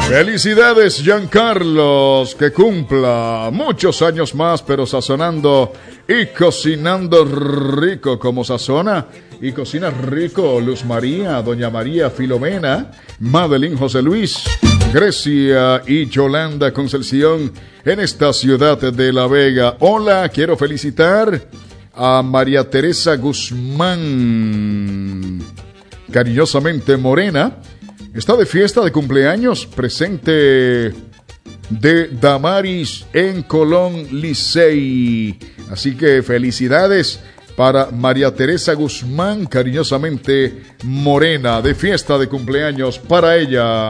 Felicidades, Giancarlos, que cumpla muchos años más, pero sazonando y cocinando rico como sazona y cocina rico Luz María, Doña María Filomena, Madeline José Luis, Grecia y Yolanda Concepción en esta ciudad de La Vega. Hola, quiero felicitar a María Teresa Guzmán, cariñosamente Morena. Está de fiesta de cumpleaños, presente de Damaris en Colón Licey. Así que felicidades para María Teresa Guzmán, cariñosamente Morena, de fiesta de cumpleaños para ella.